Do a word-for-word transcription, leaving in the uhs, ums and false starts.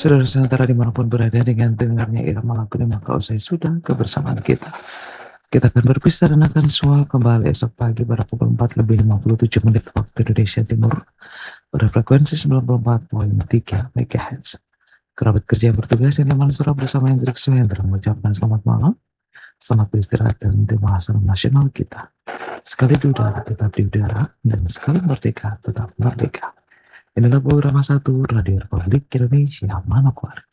Saudara Nusantara dimanapun berada dengan dengarnya irama lagu maka usai sudah kebersamaan kita. Kita akan berpisah dan akan suah kembali esok pagi pada pukul empat lebih lima puluh tujuh menit waktu Indonesia Timur pada frekuensi sembilan puluh empat koma tiga megahertz. Kerabat kerja yang bertugas yang diaman surah bersama Hendrik Suhendra mengucapkan selamat malam, selamat beristirahat dan terima salam nasional kita. Sekali di udara tetap di udara dan sekali merdeka tetap merdeka. Inilah program satu Radio Republik Indonesia Manokwari.